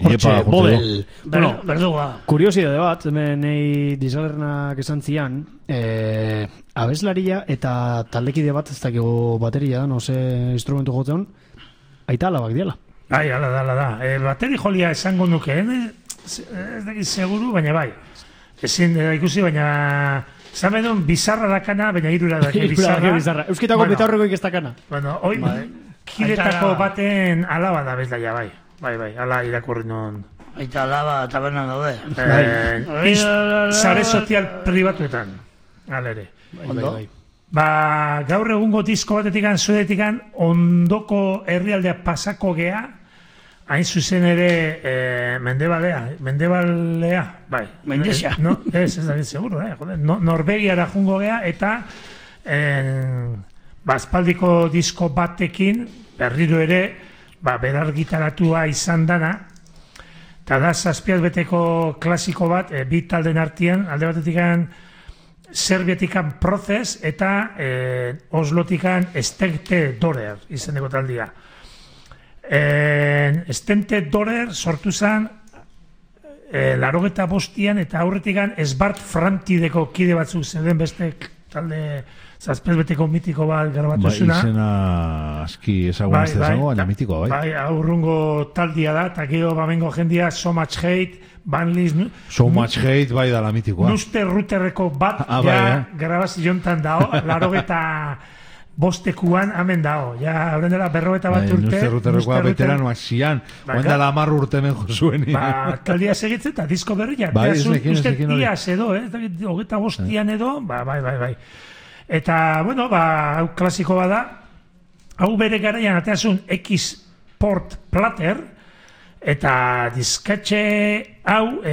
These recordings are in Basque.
Hortxe, Bobel. Berduga. Kuriosidade bat, hemen nahi Disalernak esan zian, abeslaria eta taldekide bat, ez dakigu bateria, no se instrumentu jotzen, aita alabak diala. Bai, ala da. Bateri jolia esango nuke, ez dakit seguru, baina bai. Ezin ikusi, baina zan bedun bizarra dakana, baina irura dake bizarra. Euskitako betaurrekoik ez dakana. Bueno, hoi kiletako baten alaba da bezlaia, bai. Bai, ala irakurri non. Aita alaba tabernan gaude. Sare sozial pribatuetan. Alere. Bai. Gaur egungo disko batetikan, zuedetikan, ondoko herrialdea pasako gea, hain zuzen ere Mendebalea, bai. Mendexia. Ez dakit seguro, Norvegiara jungo gea, eta aspaldiko disko batekin, berriro ere, berargitaratua izan dana, eta da zazpiazbeteko klasiko bat, bi talden artean, alde batetikan Serbiatikan Proces eta Oslotikan Stente Dorer izeneko taldia. Stente Dorer sortu zen 85an eta aurretikan Esbart Frantideko kide batzuk zeuden beste talde zazpezbeteko mitiko bat garbatu zuna. Izena aski ezagun ez dezago, baina mitikoa, bai. Bai, aurrungo taldia da, eta gero bamengo jendia So Much Hate, Banlis... So Much Hate, bai da la mitikoa. Nuster Ruterreko bat, grabaziontan dao, 85 hemen dao. Ja, horren dela 50 bat urte. Nuster Ruterrekoa veteranoak zian, oen dela 10 urte men jozuen. Taldia segitzen, eta disko berriak. Bai, ez nekin hori. Iaz edo, 25 edo, bai. Eta, bueno, hau klasiko bada, hau bere garaian ateazun X-Port Platter, eta diskatxe hau,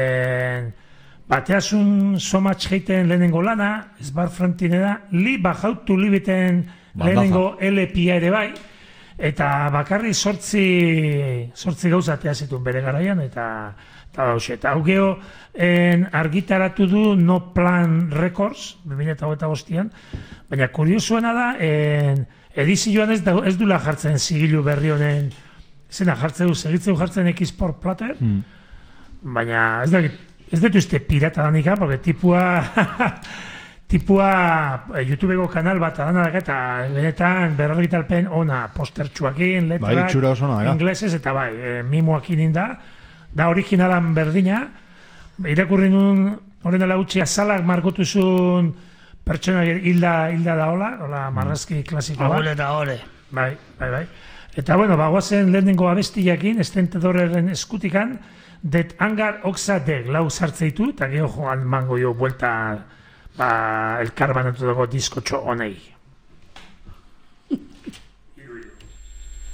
bateazun So Much Hateen lehenengo lana, Esbart Frantine da, How to Live-eten lehenengo LP-a ere bai, eta bakarri sortzi gauza ateazitun bere garaian, eta hau geho argitaratu du No Plan Records 2025an, baina kuriosuena da edizioan ez dula jartzen zigilu berri honen zena segitzeu jartzen X-Port Platter, baina ez dut uste pirata danika, porque tipua YouTubeko kanal bat adana eta benetan berrargitalpen ona postertxuakin, letrak, inglesez eta mimoakin inda, da originalan berdina, irakurri nun horren dela utzi azalak margotuzun pertsona hilda da hola marrazki klasiko bat. Agule eta hore. Bai. Eta bueno, guazen lehenengo abestiakin, Stente Doreren eskutikan, Det Angar Oxa Deg, lau sartzeitu, eta geho joan mango jo buelta elkar banatu dago diskotxo honei.